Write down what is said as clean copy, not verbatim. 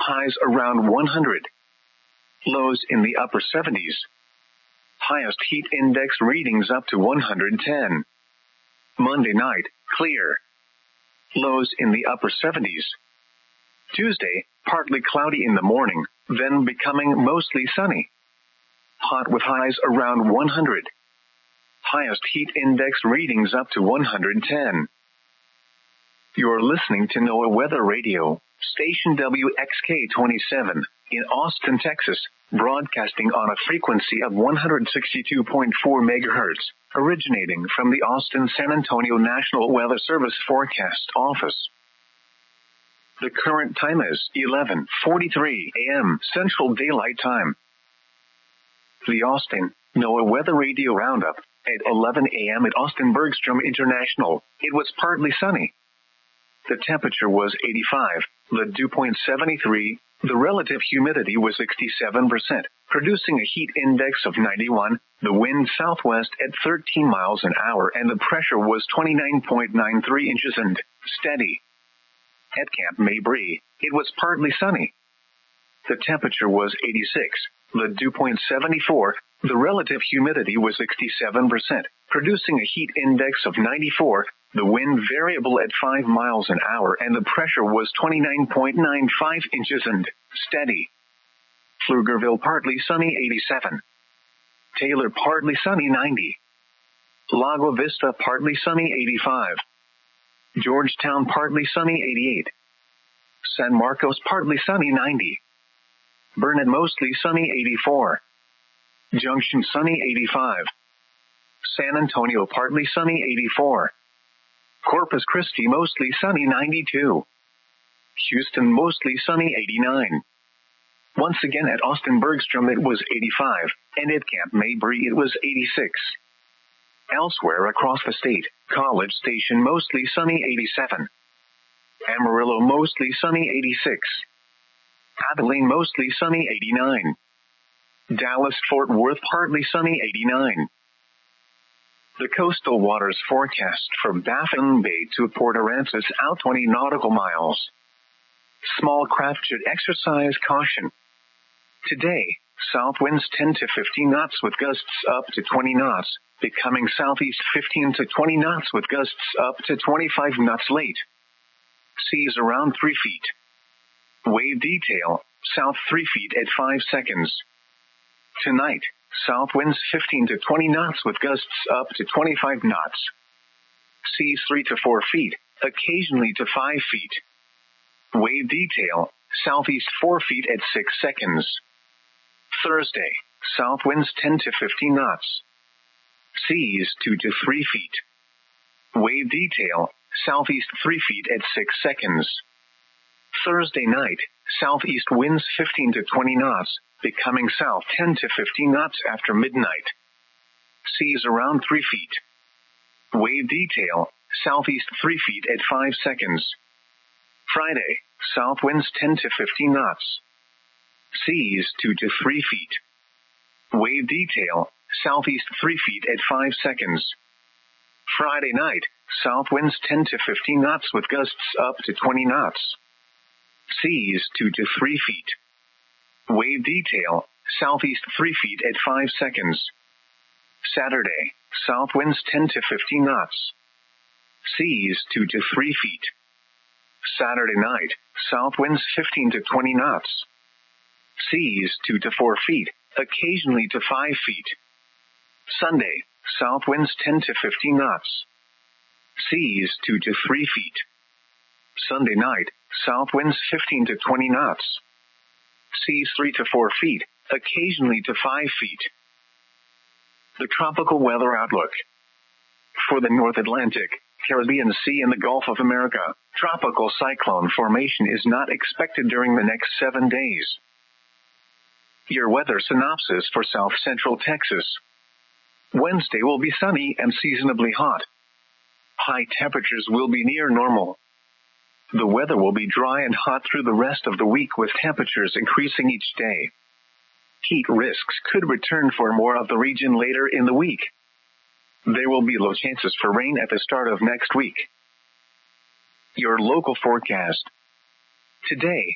highs around 100. Lows in the upper 70s. Highest heat index readings up to 110. Monday night, clear. Lows in the upper 70s. Tuesday, partly cloudy in the morning, then becoming mostly sunny. Hot with highs around 100. Highest heat index readings up to 110. You're listening to NOAA Weather Radio, station WXK-27, in Austin, Texas, broadcasting on a frequency of 162.4 megahertz, originating from the Austin-San Antonio National Weather Service Forecast Office. The current time is 11:43 a.m. Central Daylight Time. The Austin NOAA Weather Radio Roundup. At 11 a.m. at Austin Bergstrom International, it was partly sunny. The temperature was 85, the dew point 73, the relative humidity was 67%, producing a heat index of 91, the wind southwest at 13 miles an hour, and the pressure was 29.93 inches and steady. At Camp Mabry, it was partly sunny. The temperature was 86, the dew point 74, the relative humidity was 67%, producing a heat index of 94, the wind variable at 5 miles an hour, and the pressure was 29.95 inches and steady. Pflugerville partly sunny 87. Taylor partly sunny 90. Lago Vista partly sunny 85. Georgetown partly sunny 88. San Marcos partly sunny 90. Burnet mostly sunny 84. Junction sunny 85. San Antonio partly sunny 84. Corpus Christi mostly sunny 92. Houston mostly sunny 89. Once again at Austin Bergstrom it was 85, and at Camp Mabry it was 86. Elsewhere across the state, College Station mostly sunny 87. Amarillo mostly sunny 86. Abilene mostly sunny 89. Dallas-Fort Worth partly sunny 89. The coastal waters forecast from Baffin Bay to Port Aransas out 20 nautical miles. Small craft should exercise caution. Today, south winds 10 to 15 knots with gusts up to 20 knots, becoming southeast 15 to 20 knots with gusts up to 25 knots late. Seas around 3 feet. Wave detail, south 3 feet at 5 seconds. Tonight, south winds 15 to 20 knots with gusts up to 25 knots. Seas 3 to 4 feet, occasionally to 5 feet. Wave detail, southeast 4 feet at 6 seconds. Thursday, south winds 10 to 15 knots. Seas 2 to 3 feet. Wave detail, southeast 3 feet at 6 seconds. Thursday night, southeast winds 15 to 20 knots, becoming south 10 to 15 knots after midnight. Seas around 3 feet. Wave detail, southeast 3 feet at 5 seconds. Friday, south winds 10 to 15 knots. Seas 2 to 3 feet. Wave detail, southeast 3 feet at 5 seconds. Friday night, south winds 10 to 15 knots with gusts up to 20 knots. Seas 2 to 3 feet. Wave detail, southeast 3 feet at 5 seconds. Saturday, south winds 10 to 15 knots. Seas 2 to 3 feet. Saturday night, south winds 15 to 20 knots. Seas 2 to 4 feet, occasionally to 5 feet. Sunday, south winds 10 to 15 knots. Seas 2 to 3 feet. Sunday night, south winds 15 to 20 knots. Seas 3 to 4 feet, occasionally to 5 feet. The tropical weather outlook. For the North Atlantic, Caribbean Sea and the Gulf of America, tropical cyclone formation is not expected during the next 7 days. Your weather synopsis for South Central Texas. Wednesday will be sunny and seasonably hot. High temperatures will be near normal. The weather will be dry and hot through the rest of the week with temperatures increasing each day. Heat risks could return for more of the region later in the week. There will be low chances for rain at the start of next week. Your local forecast. Today,